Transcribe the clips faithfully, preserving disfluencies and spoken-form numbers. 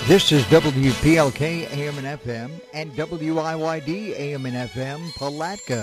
This is W P L K A M and F M and W I Y D A M and F M Palatka.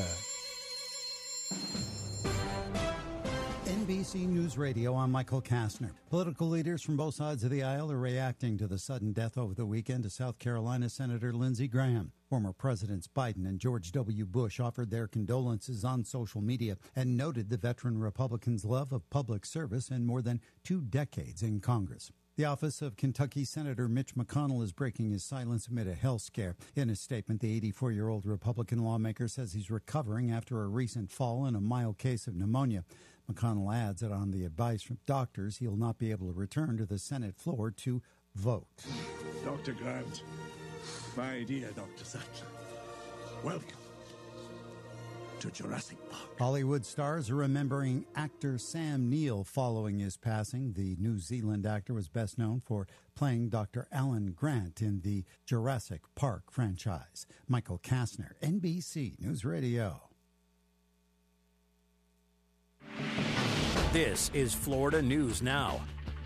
N B C News Radio, I'm Michael Kastner. Political leaders from both sides of the aisle are reacting to the sudden death over the weekend of South Carolina Senator Lindsey Graham. Former Presidents Biden and George W. Bush offered their condolences on social media and noted the veteran Republican's love of public service and more than two decades in Congress. The office of Kentucky Senator Mitch McConnell is breaking his silence amid a health scare. In a statement, the eighty-four-year-old Republican lawmaker says he's recovering after a recent fall and a mild case of pneumonia. McConnell adds that on the advice from doctors, he'll not be able to return to the Senate floor to vote. Doctor Grant, my dear Doctor Sattler, welcome to Jurassic Park. Hollywood stars are remembering actor Sam Neill following his passing. The New Zealand actor was best known for playing Doctor Alan Grant in the Jurassic Park franchise. Michael Kastner, N B C News Radio. This is Florida News Now.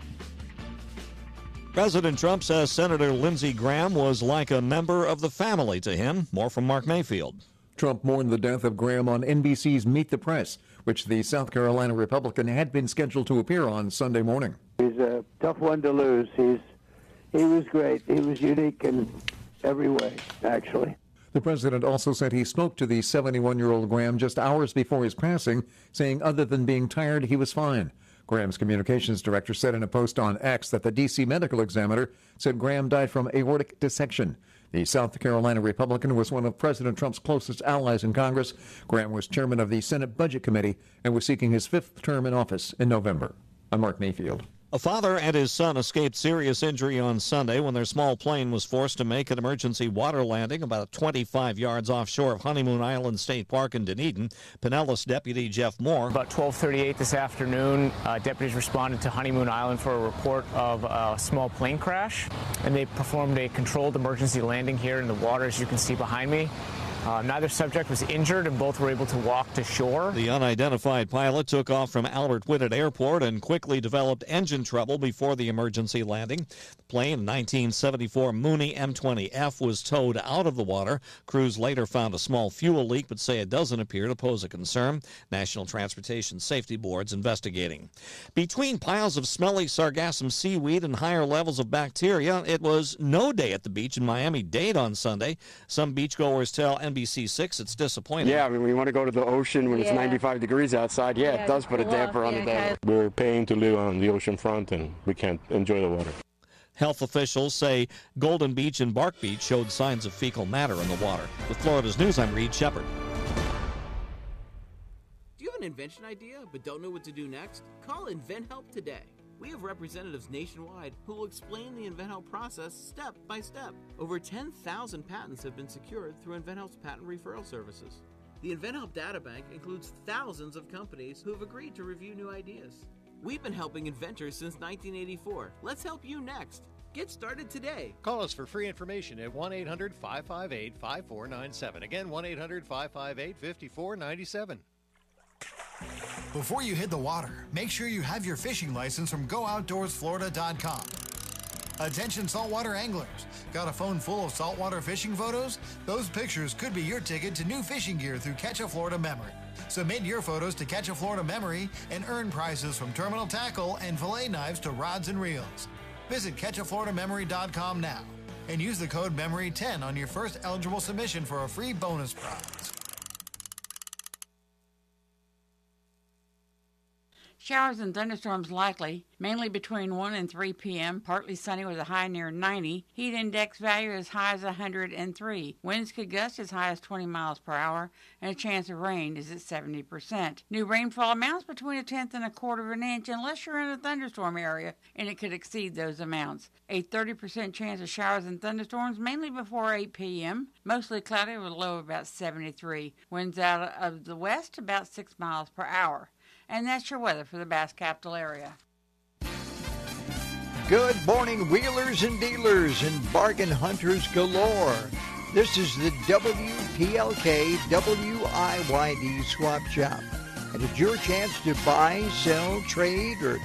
President Trump says Senator Lindsey Graham was like a member of the family to him. More from Mark Mayfield. Trump mourned the death of Graham on N B C's Meet the Press, which the South Carolina Republican had been scheduled to appear on Sunday morning. He's a tough one to lose. He's he was great. He was unique in every way, actually. The president also said he spoke to the seventy-one-year-old Graham just hours before his passing, saying other than being tired, he was fine. Graham's communications director said in a post on X that the D C medical examiner said Graham died from aortic dissection. The South Carolina Republican was one of President Trump's closest allies in Congress. Graham was chairman of the Senate Budget Committee and was seeking his fifth term in office in November. I'm Mark Mayfield. A father and his son escaped serious injury on Sunday when their small plane was forced to make an emergency water landing about twenty-five yards offshore of Honeymoon Island State Park in Dunedin. Pinellas Deputy Jeff Moore. About twelve thirty-eight this afternoon, uh, deputies responded to Honeymoon Island for a report of a small plane crash, and they performed a controlled emergency landing here in the water, as you can see behind me. Uh, neither subject was injured, and both were able to walk to shore. The unidentified pilot took off from Albert Whitted Airport and quickly developed engine trouble before the emergency landing. The plane, nineteen seventy-four Mooney M twenty F, was towed out of the water. Crews later found a small fuel leak, but say it doesn't appear to pose a concern. National Transportation Safety Board's investigating. Between piles of smelly sargassum seaweed and higher levels of bacteria, it was no day at the beach in Miami-Dade on Sunday. Some beachgoers tell N B C six it's disappointing. Yeah, I mean, when you want to go to the ocean when yeah. it's ninety-five degrees outside, yeah, yeah it does put a damper on the day. We're paying to live on the ocean front, and we can't enjoy the water. Health officials say Golden Beach and Bark Beach showed signs of fecal matter in the water. With Florida's News, I'm Reed Shepard. Do you have an invention idea but don't know what to do next? Call InventHelp today. We have representatives nationwide who will explain the InventHelp process step by step. Over ten thousand patents have been secured through InventHelp's patent referral services. The InventHelp Databank includes thousands of companies who have agreed to review new ideas. We've been helping inventors since nineteen eighty-four. Let's help you next. Get started today. Call us for free information at one eight hundred five five eight five four nine seven. Again, one eight hundred five five eight five four nine seven. Before you hit the water, make sure you have your fishing license from go outdoors florida dot com. Attention saltwater anglers. Got a phone full of saltwater fishing photos? Those pictures could be your ticket to new fishing gear through Catch a Florida Memory. Submit your photos to Catch a Florida Memory and earn prizes from terminal tackle and fillet knives to rods and reels. Visit catch a florida memory dot com now and use the code memory ten on your first eligible submission for a free bonus prize. Showers and thunderstorms likely, mainly between one and three p.m. Partly sunny with a high near ninety. Heat index value as high as one hundred three. Winds could gust as high as twenty miles per hour, and a chance of rain is at seventy percent. New rainfall amounts between a tenth and a quarter of an inch unless you're in a thunderstorm area, and it could exceed those amounts. A thirty percent chance of showers and thunderstorms mainly before eight p.m. Mostly cloudy with a low of about seventy-three. Winds out of the west about six miles per hour. And that's your weather for the Bass Capital area. Good morning, wheelers and dealers and bargain hunters galore. This is the W P L K W I Y D Swap Shop. And it's your chance to buy, sell, trade, or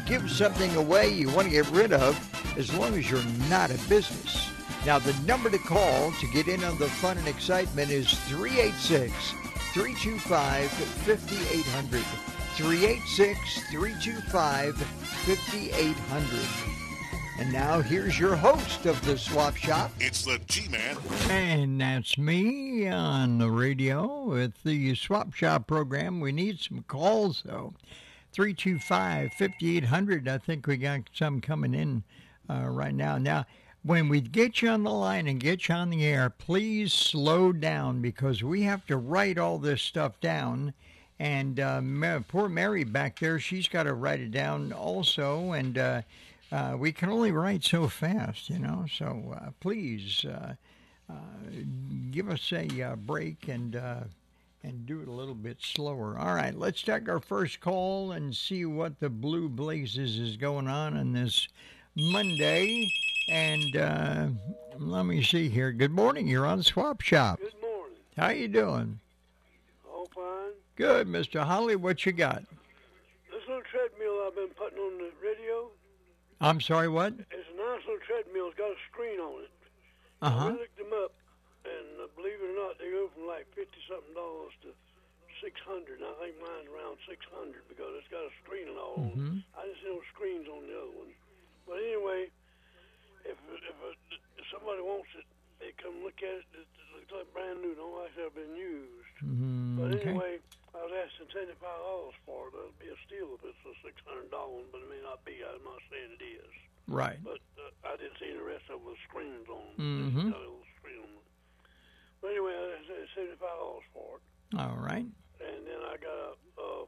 give something away you want to get rid of, as long as you're not a business. Now, the number to call to get in on the fun and excitement is three eight six, three two five, five eight zero zero. three eight six, three two five, five eight zero zero. And now here's your host of the Swap Shop. It's the G-Man. And that's me on the radio with the Swap Shop program. We need some calls, though. three two five, five eight zero zero. I think we got some coming in uh, right now. Now, when we get you on the line and get you on the air, please slow down because we have to write all this stuff down. And uh, poor Mary back there, she's got to write it down also. And uh, uh, we can only write so fast, you know. So uh, please uh, uh, give us a uh, break and uh, and do it a little bit slower. All right, let's take our first call and see what the Blue Blazes is going on on this Monday. And uh, let me see here. Good morning. You're on Swap Shop. Good morning. How you doing? All fine. Good, Mister Holly. What you got? This little treadmill I've been putting on the radio. I'm sorry, what? It's a nice little treadmill. It's got a screen on it. Uh-huh. I looked them up, and uh, believe it or not, they go from like fifty-something dollars to six hundred dollars. I think mine's around six hundred dollars because it's got a screen and all. Mm-hmm. I just see no screens on the other one. But anyway, if if, if somebody wants it, they come look at it. It looks like brand new. Don't like it's been used. Mm-hmm. But okay. anyway, I was asking seventy-five dollars for it. It'll be a steal if it's a six hundred dollars one, but it may not be. I'm not saying it is. Right. But uh, I didn't see the rest of it with screens on them. Mm-hmm. Got a little screen on them. But anyway, I said seventy-five dollars for it. All right. And then I got a, uh,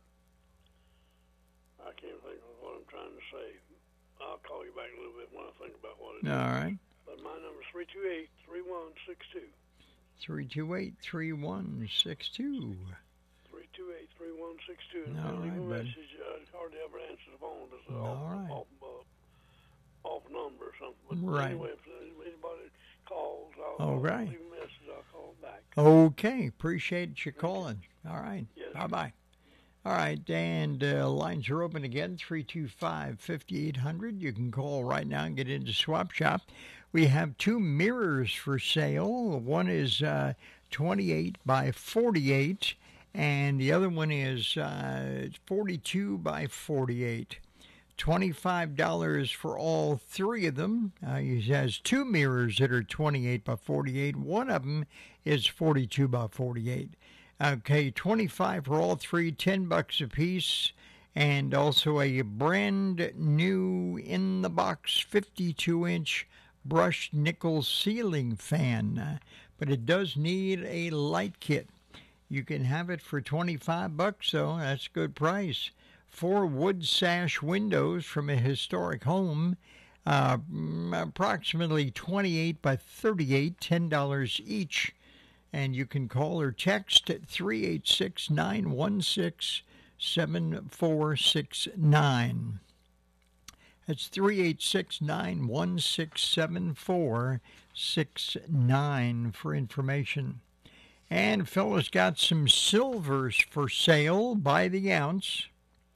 I can't think of what I'm trying to say. I'll call you back a little bit when I think about what it is. All right. But my number is three two eight, three one six two. three two eight, three one six two. three two eight, three one six two. And All leave right, a bud. message. I hardly ever answer the phone. It's an All off, right. off, uh, off number or something. But Right. anyway, if anybody calls, I'll, All I'll right. leave a message. I'll call back. Okay. Appreciate you calling. All right. Yes. Bye-bye. All right, and uh, lines are open again, three two five, five eight zero zero. You can call right now and get into Swap Shop. We have two mirrors for sale. One is uh, twenty-eight by forty-eight, and the other one is uh, forty-two by forty-eight. twenty-five dollars for all three of them. Uh, he has two mirrors that are twenty-eight by forty-eight. One of them is forty-two by forty-eight. Okay, twenty-five for all three, ten bucks a piece, and also a brand new in the box fifty-two inch brushed nickel ceiling fan. Uh, but it does need a light kit. You can have it for twenty-five bucks, though. That's a good price. Four wood sash windows from a historic home, uh, approximately twenty-eight by thirty-eight, ten dollars each. And you can call or text at three eight six, nine one six, seven four six nine. That's three eight six, nine one six, seven four six nine for information. And Phil's got some silvers for sale by the ounce.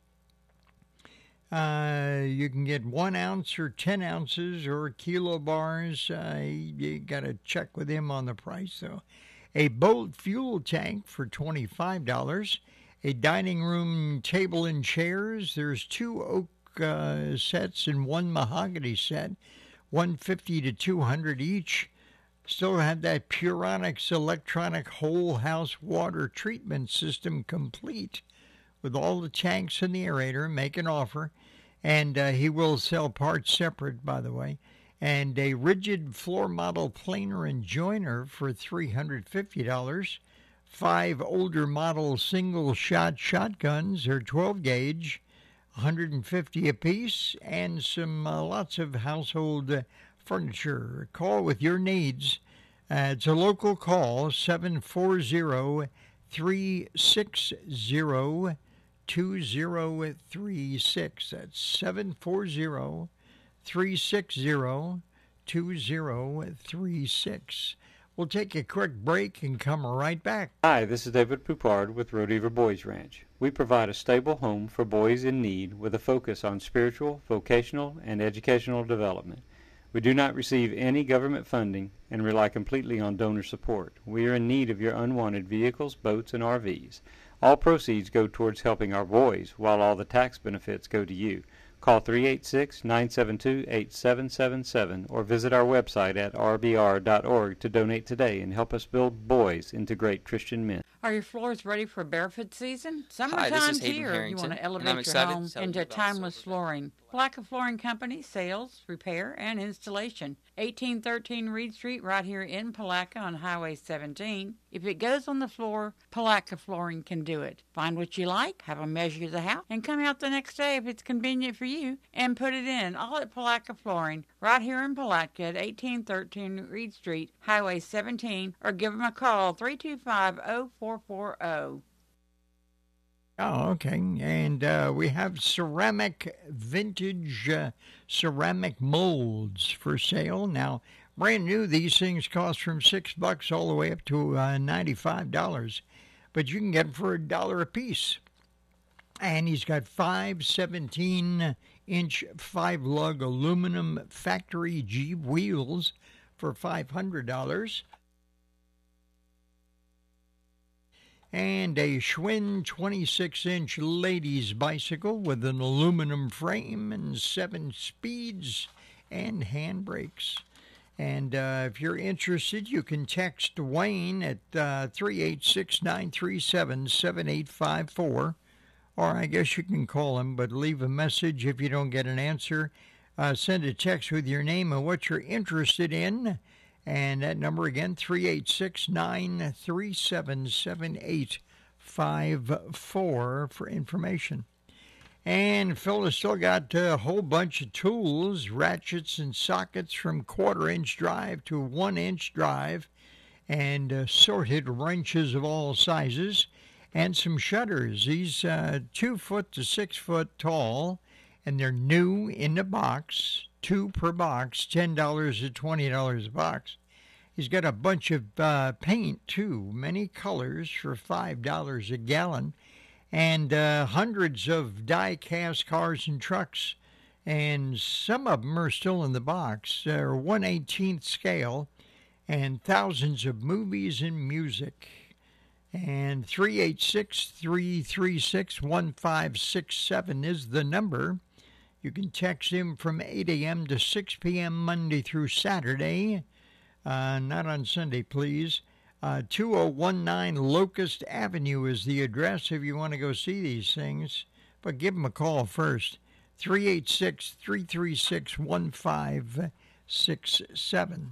Uh, you can get one ounce or ten ounces or kilo bars. Uh, you got to check with him on the price, though. A Bolt fuel tank for twenty-five dollars. A dining room table and chairs. There's two oak uh, sets and one mahogany set, one hundred fifty to two hundred each. Still have that Puronics electronic whole house water treatment system complete with all the tanks and the aerator. Make an offer, and uh, he will sell parts separate, by the way. And a rigid floor model planer and joiner for three hundred fifty dollars. Five older model single shot shotguns, they're twelve gauge, one hundred fifty dollars apiece, and some uh, lots of household uh, furniture. Call with your needs. Uh, it's a local call, seven four zero, three six zero, two zero three six. That's seven four zero, three six zero, two zero three six. We'll take a quick break and come right back. Hi, this is David Poupard with Rodever Boys Ranch. We provide a stable home for boys in need with a focus on spiritual, vocational, and educational development. We do not receive any government funding and rely completely on donor support. We are in need of your unwanted vehicles, boats, and R Vs. All proceeds go towards helping our boys, while all the tax benefits go to you. Call three eight six, nine seven two, eight seven seven seven or visit our website at r b r dot org to donate today and help us build boys into great Christian men. Are your floors ready for barefoot season? Hi, this Summertime's is Hayden here. You Harrington, want to and elevate I'm your excited home to tell you into about timeless flooring. Palaka Flooring Company, sales, repair, and installation. eighteen thirteen Reed Street, right here in Palaka on Highway seventeen. If it goes on the floor, Palaka Flooring can do it. Find what you like, have them measure the house, and come out the next day if it's convenient for you, and put it in. All at Palaka Flooring, right here in Palaka at eighteen thirteen Reed Street, Highway seventeen, or give them a call, three two five, oh four four oh. Oh, okay. And uh, we have ceramic, vintage uh, ceramic molds for sale. Now, brand new, these things cost from six bucks all the way up to uh, ninety-five dollars. But you can get them for a dollar a piece. And he's got five seventeen-inch, five-lug aluminum factory Jeep wheels for five hundred dollars. And a Schwinn twenty-six-inch ladies bicycle with an aluminum frame and seven speeds and handbrakes. And uh, if you're interested, you can text Wayne at uh, three eight six, nine three seven, seven eight five four. Or I guess you can call him, but leave a message if you don't get an answer. Uh, send a text with your name and what you're interested in. And that number again, three eight six, nine three seven, seven eight five four for information. And Phil has still got a whole bunch of tools, ratchets and sockets from quarter-inch drive to one-inch drive, and assorted wrenches of all sizes, and some shutters. These uh, two foot to six foot tall, and they're new in the box. Two per box, ten dollars to twenty dollars a box. He's got a bunch of uh, paint, too, many colors for five dollars a gallon, and uh, hundreds of die-cast cars and trucks, and some of them are still in the box. They're one eighteenth scale, and thousands of movies and music. And three eight six, three three six, one five six seven is the number. You can text him from eight a.m. to six p.m. Monday through Saturday. Uh, not on Sunday, please. Uh, two oh one nine Locust Avenue is the address if you want to go see these things. But give him a call first. three eight six, three three six, one five six seven.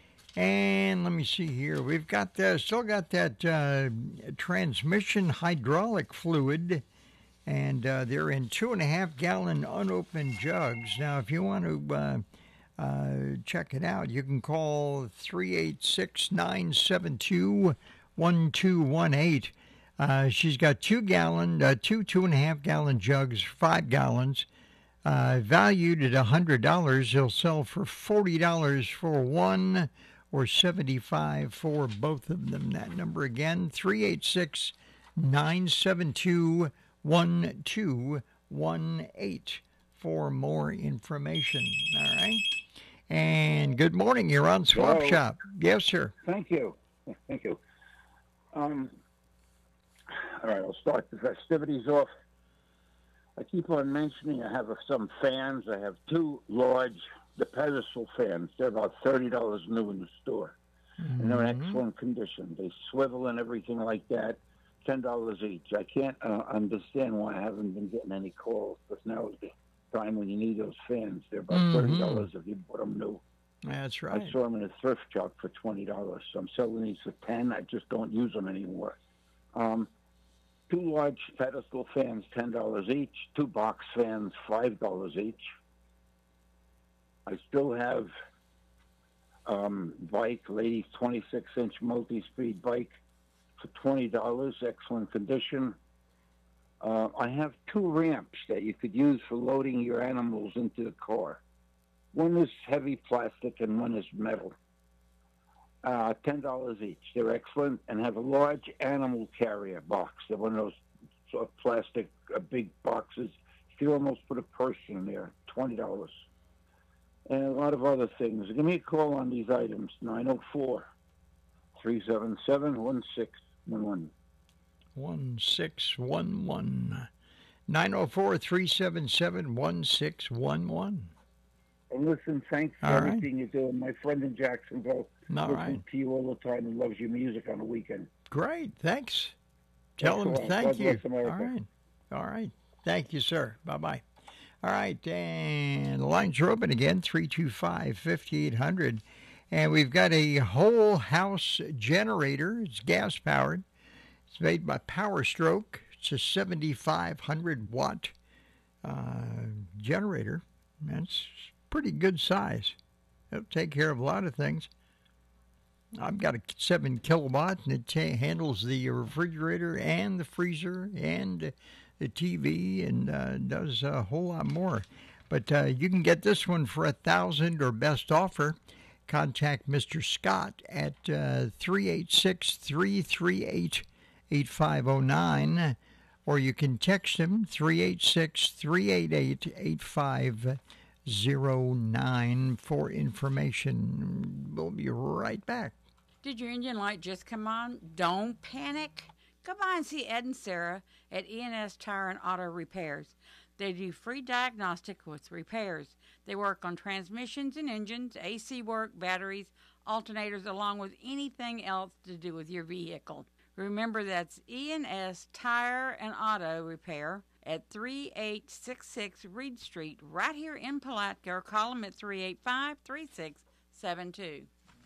And let me see here. We've got uh, still got that uh, transmission hydraulic fluid. And uh, they're in two and a half gallon unopened jugs. Now, if you want to uh, uh, check it out, you can call three eight six, nine seven two, one two one eight. Uh, she's got two gallon, uh, two two and a half gallon jugs, five gallons, uh, valued at a hundred dollars. They'll sell for forty dollars for one, or seventy-five for both of them. That number again, three eight six, nine seven two, one two one eight for more information. All right. And good morning. You're on Swap Hello. Shop. Yes, sir. Thank you. Thank you. Um, all right, I'll start the festivities off. I keep on mentioning I have some fans. I have two large, the pedestal fans. They're about thirty dollars new in the store. Mm-hmm. And they're in excellent condition. They swivel and everything like that. ten dollars each. I can't uh, understand why I haven't been getting any calls, because now is the time when you need those fans. They're about mm-hmm. thirty dollars if you bought them new. That's right. I saw them in a thrift shop for twenty dollars. So I'm selling these for ten dollars. I just don't use them anymore. Um, two large pedestal fans, ten dollars each. Two box fans, five dollars each. I still have um, bike, ladies twenty-six inch multi-speed bike, for twenty dollars, excellent condition. Uh, I have two ramps that you could use for loading your animals into the car. One is heavy plastic and one is metal. uh, ten dollars each. They're excellent and have a large animal carrier box. They're one of those sort of plastic uh, big boxes. You could almost put a purse in there, twenty dollars. And a lot of other things. Give me a call on these items, nine oh four, three seven seven, one six one one. one six one one. nine oh four, three seven seven, one six one one. And listen, thanks for All right. everything you're doing. My friend in Jacksonville All listens right. to you all the time and loves your music on the weekend. Great. Thanks. Tell him Excellent. thank God you. bless America. All right. All right. Thank you, sir. Bye-bye. All right. And the lines are open again, three two five, five eight zero zero. And we've got a whole house generator. It's gas-powered. It's made by Power Stroke. It's a seventy-five hundred watt uh, generator. That's pretty good size. It'll take care of a lot of things. I've got a seven kilowatt, and it ta handles the refrigerator and the freezer and the T V, and uh, does a whole lot more. But uh, you can get this one for a thousand or best offer. Contact Mister Scott at uh, three eight six, three three eight, eight five zero nine, or you can text him three eight six, three eight eight, eight five zero nine for information. We'll be right back. Did your engine light just come on? Don't panic. Come by and see Ed and Sarah at E and S Tire and Auto Repairs. They do free diagnostic with repairs. They work on transmissions and engines, A C work, batteries, alternators, along with anything else to do with your vehicle. Remember, that's E and S Tire and Auto Repair at three eight six six Reed Street, right here in Palatka, or call them at three eight five, three six seven two.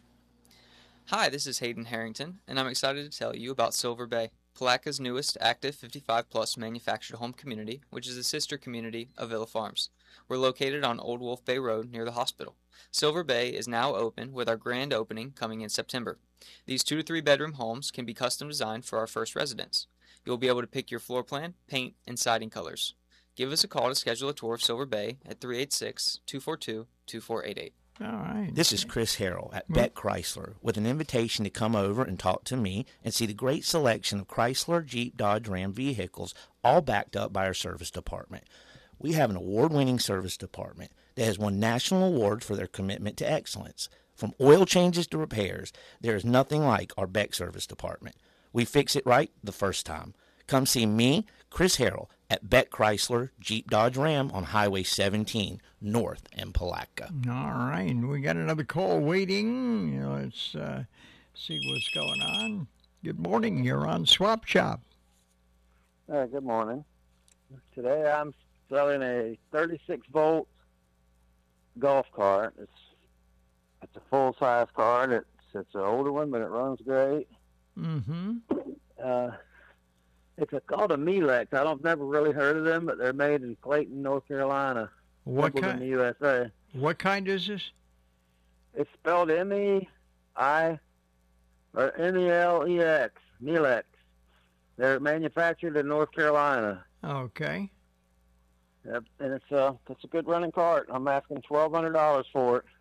Hi, this is Hayden Harrington, and I'm excited to tell you about Silver Bay, Palatka's newest active fifty-five plus manufactured home community, which is a sister community of Villa Farms. We're located on Old Wolf Bay Road near the hospital. Silver Bay is now open with our grand opening coming in September. These two to three bedroom homes can be custom designed for our first residents. You'll be able to pick your floor plan, paint, and siding colors. Give us a call to schedule a tour of Silver Bay at three eight six, two four two, two four eight eight. All right. This is Chris Harrell at Beck Chrysler with an invitation to come over and talk to me and see the great selection of Chrysler, Jeep, Dodge, Ram vehicles, all backed up by our service department. We have an award-winning service department that has won national awards for their commitment to excellence. From oil changes to repairs, there is nothing like our Beck service department. We fix it right the first time. Come see me, Chris Harrell, at Beck Chrysler, Jeep, Dodge, Ram on Highway seventeen, north in Palatka. All right, we got another call waiting. Let's uh, see what's going on. Good morning. You're on Swap Shop. Uh, good morning. Today I'm selling a thirty-six volt golf cart. It's it's a full size cart. It's it's an older one, but it runs great. Mm-hmm. Uh, it's a, called a Melex. I don't never really heard of them, but they're made in Clayton, North Carolina. What Assembled kind? in the U S A. What kind is this? It's spelled M E I or N E L E X. Melex. They're manufactured in North Carolina. Okay. Yep, and it's a it's a good running cart. I'm asking twelve hundred dollars for it.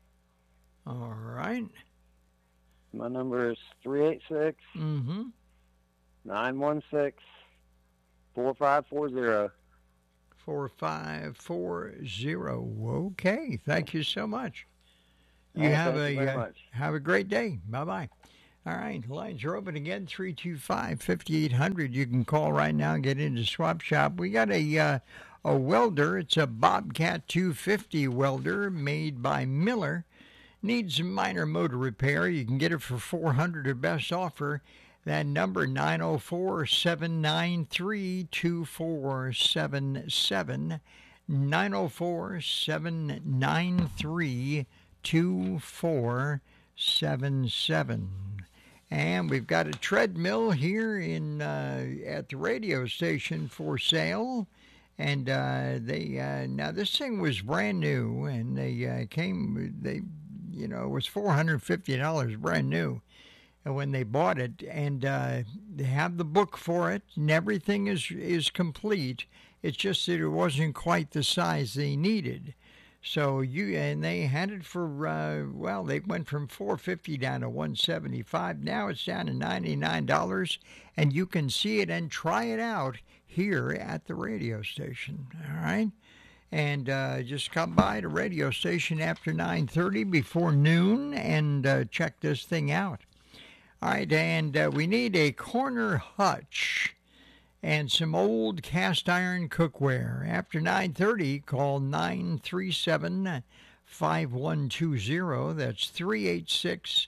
All right. My number is three eight six, Mm-hmm. nine one six, four five four zero. Four five four zero. Okay. Thank you so much. You All right, have thank you a very uh, much. have a great day. Bye bye. All right, lines are open again. three two five, five eight zero zero. You can call right now and get into Swap Shop. We got a uh, a welder. It's a Bobcat two fifty welder made by Miller. Needs a minor motor repair. You can get it for four hundred dollars or best offer. That number, nine oh four, seven nine three, two four seven seven. nine oh four, seven nine three, two four seven seven. And we've got a treadmill here in uh, at the radio station for sale. And uh, they uh, now this thing was brand new, and they uh, came. They, you know, it was four hundred fifty dollars brand new, and when they bought it, and uh, they have the book for it, and everything is is complete. It's just that it wasn't quite the size they needed. So you and they had it for uh, well, they went from four fifty down to one seventy-five. Now it's down to ninety-nine dollars, and you can see it and try it out here at the radio station. All right, and uh, just come by the radio station after nine thirty before noon and uh, check this thing out. All right, and uh, we need a corner hutch and some old cast iron cookware. After nine thirty, call nine three seven, five one two zero. That's three eight six,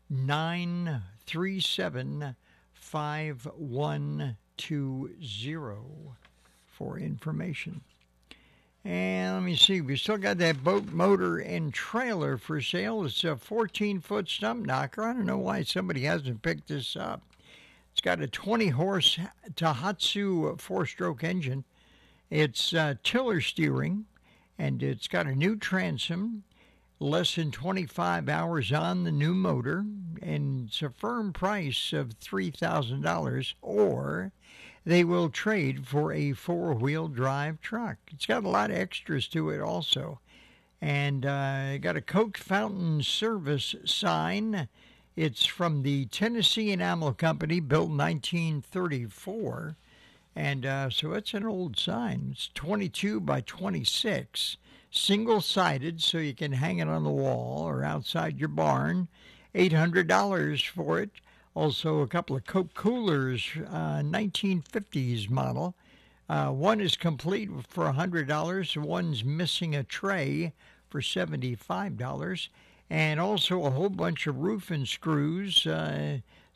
nine three seven, five one two zero for information. And let me see, we still got that boat motor and trailer for sale. It's a fourteen-foot stump knocker. I don't know why somebody hasn't picked this up. It's got a twenty-horse Tohatsu four-stroke engine. It's uh, tiller steering, and it's got a new transom, less than twenty-five hours on the new motor, and it's a firm price of three thousand dollars, or they will trade for a four-wheel drive truck. It's got a lot of extras to it also. And uh, got a Coke Fountain Service sign. It's from the Tennessee Enamel Company, built in nineteen thirty-four. And uh, so it's an old sign. It's twenty-two by twenty-six, single-sided, so you can hang it on the wall or outside your barn. eight hundred dollars for it. Also, a couple of Coke coolers, uh, nineteen fifties model. Uh, one is complete for one hundred dollars. One's missing a tray for seventy-five dollars. And also a whole bunch of roofing screws, uh,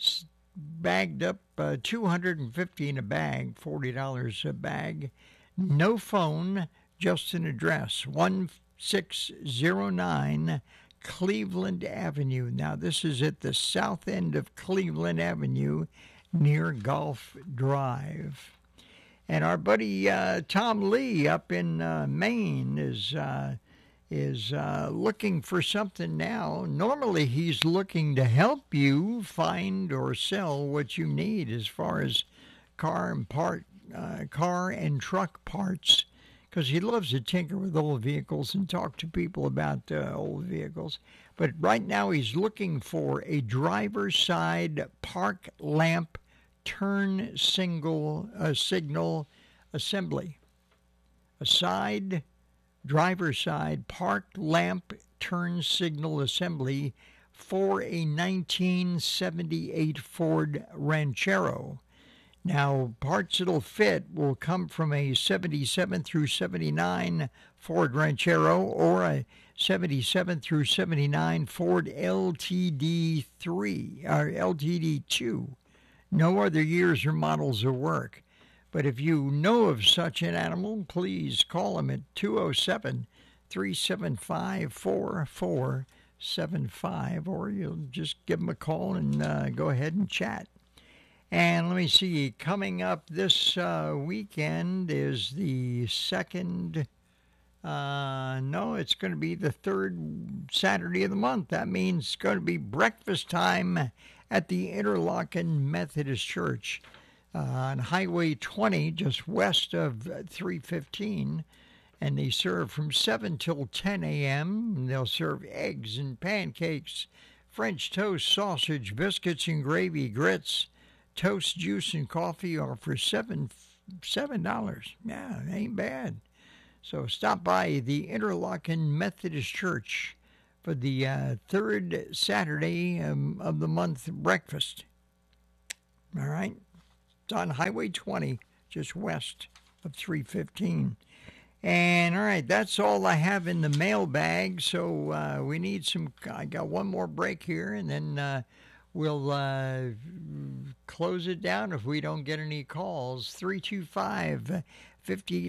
bagged up, uh, two hundred fifty dollars in a bag, forty dollars a bag. No phone, just an address, one six zero nine Cleveland Avenue. Now, this is at the south end of Cleveland Avenue near Gulf Drive. And our buddy uh, Tom Lee up in uh, Maine is uh, is uh, looking for something now. Normally, he's looking to help you find or sell what you need as far as car and part, uh, car and truck parts, because he loves to tinker with old vehicles and talk to people about uh, old vehicles. But right now he's looking for a driver's side park lamp turn single uh, signal assembly. A side, driver's side park lamp turn signal assembly for a nineteen seventy-eight Ford Ranchero. Now, parts that'll fit will come from a seventy-seven through seventy-nine Ford Ranchero or a seventy-seven through seventy-nine Ford L T D three or L T D two. No other years or models will work. But if you know of such an animal, please call him at two oh seven, three seven five, four four seven five, or you'll just give him a call and uh, go ahead and chat. And let me see, coming up this uh, weekend is the second, uh, no, it's going to be the third Saturday of the month. That means it's going to be breakfast time at the Interlochen Methodist Church uh, on Highway twenty, just west of three fifteen. And they serve from seven till ten a.m. And they'll serve eggs and pancakes, French toast, sausage, biscuits and gravy, grits, toast, juice, and coffee are for seven seven dollars. Yeah, it ain't bad. So stop by the Interlochen Methodist Church for the uh, third Saturday um, of the month breakfast. All right, it's on Highway twenty, just west of three fifteen. And all right, that's all I have in the mailbag. So uh, we need some. I got one more break here, and then. Uh, We'll uh, close it down if we don't get any calls. three two five, five eight